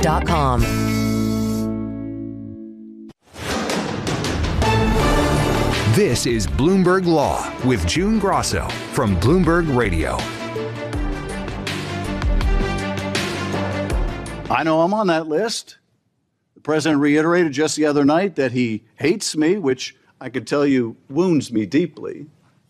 BluebergRadio.com. This is Bloomberg Law with June Grosso from Bloomberg Radio. I know I'm on that list. The president reiterated just the other night that he hates me, which I can tell you wounds me deeply.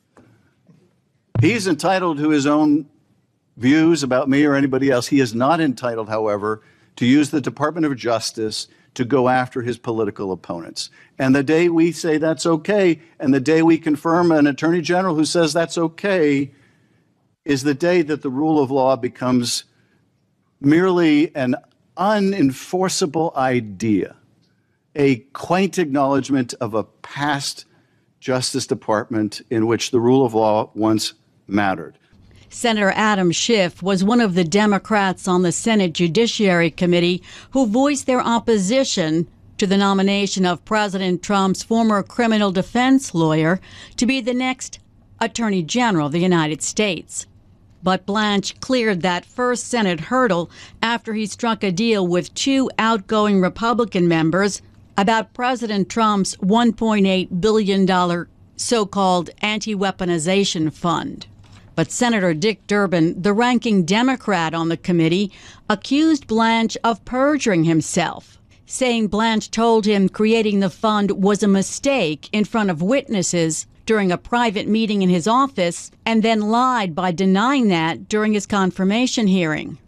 He's entitled to his own views about me or anybody else. He is not entitled, however, to use the Department of Justice to go after his political opponents. And the day we say that's okay, and the day we confirm an attorney general who says that's okay, is the day that the rule of law becomes merely an unenforceable idea, a quaint acknowledgement of a past Justice Department in which the rule of law once mattered. Senator Adam Schiff was one of the Democrats on the Senate Judiciary Committee who voiced their opposition to the nomination of President Trump's former criminal defense lawyer to be the next Attorney General of the United States. But Blanche cleared that first Senate hurdle after he struck a deal with two outgoing Republican members about President Trump's $1.8 billion so-called anti-weaponization fund. But Senator Dick Durbin, the ranking Democrat on the committee, accused Blanche of perjuring himself, saying Blanche told him creating the fund was a mistake in front of witnesses during a private meeting in his office, and then lied by denying that during his confirmation hearing.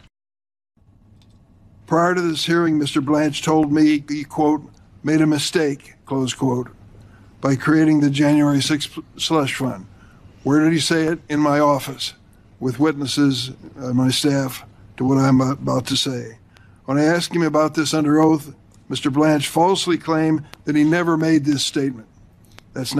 Prior to this hearing, Mr. Blanche told me he, quote, made a mistake, close quote, by creating the January 6th slush fund. Where did he say it? In my office, with witnesses, my staff, to what I'm about to say. When I asked him about this under oath, Mr. Blanche falsely claimed that he never made this statement. That's not